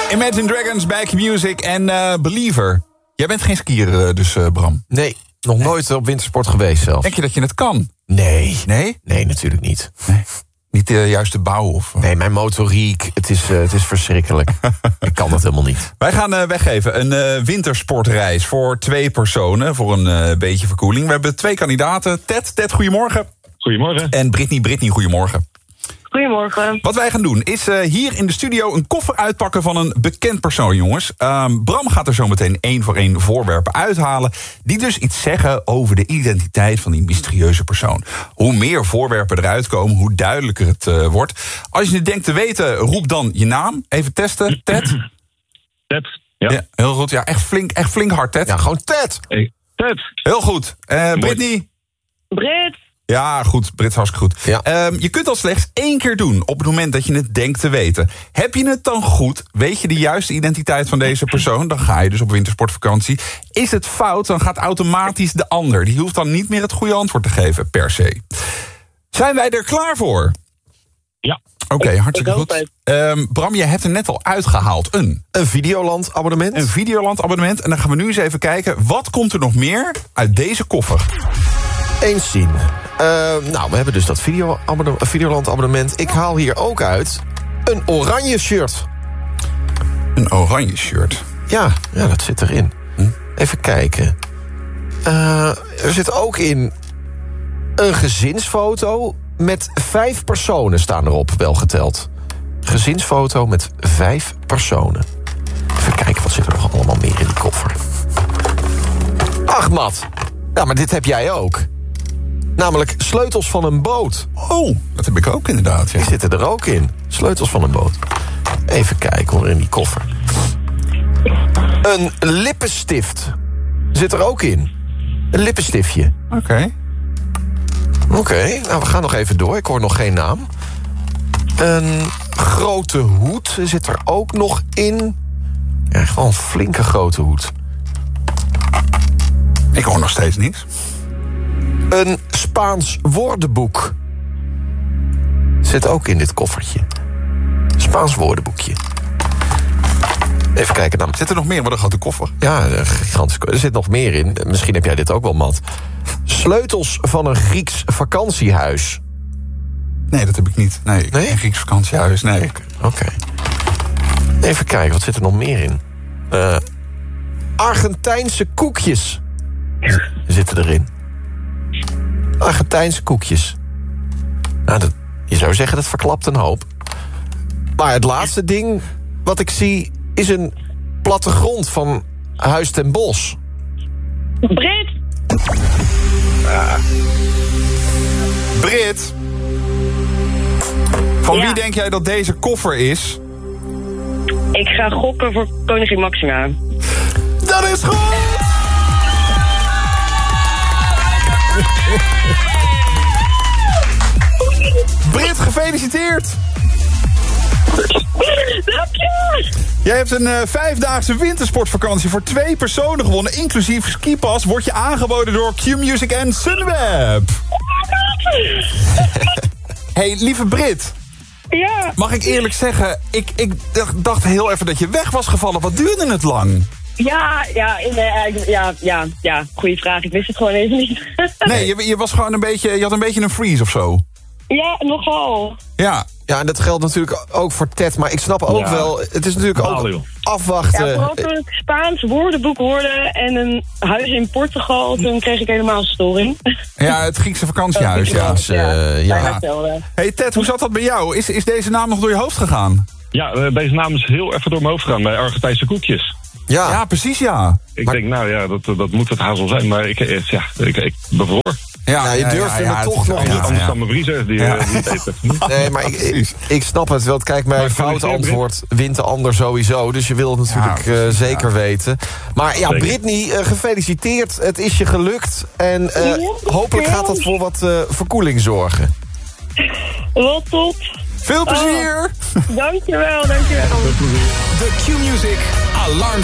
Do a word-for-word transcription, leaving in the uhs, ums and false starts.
Imagine Dragons, Back Music en uh, Believer. Jij bent geen skier uh, dus, uh, Bram? Nee, nog nooit op wintersport geweest zelf. Denk je dat je het kan? Nee. Nee? Nee, natuurlijk niet. Nee. Niet de juiste bouw? Of... Nee, mijn motoriek, het is, uh, het is verschrikkelijk. Ik kan dat helemaal niet. Wij gaan uh, weggeven een uh, wintersportreis voor twee personen... voor een uh, beetje verkoeling. We hebben twee kandidaten. Ted, Ted, goedemorgen. Goedemorgen. En Brittany, Brittany, goedemorgen. Goedemorgen. Wat wij gaan doen is uh, hier in de studio een koffer uitpakken van een bekend persoon, jongens. Um, Bram gaat er zo meteen één voor één voorwerpen uithalen... die dus iets zeggen over de identiteit van die mysterieuze persoon. Hoe meer voorwerpen eruit komen, hoe duidelijker het uh, wordt. Als je het denkt te weten, roep dan je naam. Even testen. Ted? Ted, ja. Ja, heel goed. Ja, echt flink, echt flink hard, Ted. Ja, gewoon Ted. Hey, Ted. Heel goed. Uh, Brittany? Brit. Ja, goed. Brits, hartstikke goed. Ja. Um, je kunt dat slechts één keer doen op het moment dat je het denkt te weten. Heb je het dan goed? Weet je de juiste identiteit van deze persoon? Dan ga je dus op wintersportvakantie. Is het fout, dan gaat automatisch de ander. Die hoeft dan niet meer het goede antwoord te geven, per se. Zijn wij er klaar voor? Ja. Oké, okay, hartstikke Ik hoop goed. Um, Bram, jij hebt er net al uitgehaald. Een, Een Videoland abonnement. een Videoland abonnement. En dan gaan we nu eens even kijken. Wat komt er nog meer uit deze koffer? Eens zien. Uh, nou, we hebben dus dat video abonne- Videoland abonnement. Ik haal hier ook uit een oranje shirt. Een oranje shirt. Ja, ja, dat zit erin. Hm? Even kijken. Uh, er zit ook in een gezinsfoto met vijf personen staan erop, wel geteld. Gezinsfoto met vijf personen. Even kijken, wat zit er nog allemaal meer in die koffer? Ach, Mat. Ja, maar dit heb jij ook. Namelijk sleutels van een boot. Oh, dat heb ik ook inderdaad, ja. Die zitten er ook in. Sleutels van een boot. Even kijken hoor, in die koffer. Een lippenstift zit er ook in. Een lippenstiftje. Oké. Okay. Oké, okay, nou we gaan nog even door. Ik hoor nog geen naam. Een grote hoed zit er ook nog in. Ja, gewoon een flinke grote hoed. Ik hoor nog steeds niks. Een Spaans woordenboek zit ook in dit koffertje. Spaans woordenboekje. Even kijken dan. Zit er nog meer? Wat een grote koffer. Ja, gigantisch. Er zit nog meer in. Misschien heb jij dit ook wel, Mat. Sleutels van een Grieks vakantiehuis. Nee, dat heb ik niet. Nee, ik nee? een Grieks vakantiehuis, nee. Oké. Okay. Even kijken, wat zit er nog meer in? Uh, Argentijnse koekjes zitten erin. Argentijnse koekjes. Nou, dat, je zou zeggen, dat verklapt een hoop. Maar het laatste ding wat ik zie is een plattegrond van Huis ten Bosch. Brit. Uh. Brit. Van ja. Wie denk jij dat deze koffer is? Ik ga gokken voor koningin Maxima. Dat is goed! Brit, gefeliciteerd! Dank je! Jij hebt een uh, vijfdaagse wintersportvakantie voor twee personen gewonnen, inclusief skipas. Wordt je aangeboden door Q-Music en Sunweb. Hey, lieve Brit. Ja? Mag ik eerlijk zeggen, ik, ik dacht heel even dat je weg was gevallen. Wat duurde het lang? Ja, ja, nee, ja, ja, ja, goeie vraag. Ik wist het gewoon even niet. Nee, je, je was gewoon een beetje, je had een beetje een freeze of zo. Ja, nogal. Ja. Ja, en dat geldt natuurlijk ook voor Ted, maar ik snap ook ja. wel, het is natuurlijk ook Hallo. afwachten. Ja, vooral toen ik Spaans woordenboek hoorde en een huis in Portugal, toen kreeg ik helemaal storing. Ja, het Griekse vakantiehuis, ja. Dus, uh, ja. ja. Hey Ted, hoe zat dat bij jou? Is, is deze naam nog door je hoofd gegaan? Ja, deze naam is heel even door mijn hoofd gegaan bij Argentijnse koekjes. Ja. Ja, precies, ja. Ik maar... denk, nou ja, dat, dat moet het haast wel zijn, maar ik, ja, ik, ik bevroor. Ja, ja, je durft ja, ja, me ja, toch nog Anders, niet. anders dan mijn vriezer, die, ja. die eten. Nee, maar ik, ik, ik snap het wel. Kijk, mijn fout antwoord wint de ander sowieso. Dus je wil het natuurlijk ja, uh, zeker ja. weten. Maar ja, Brittany, uh, gefeliciteerd. Het is je gelukt. En uh, hopelijk gaat dat voor wat uh, verkoeling zorgen. Wat top. Veel plezier. Oh, dankjewel, dankjewel. De Q-Music Alarm.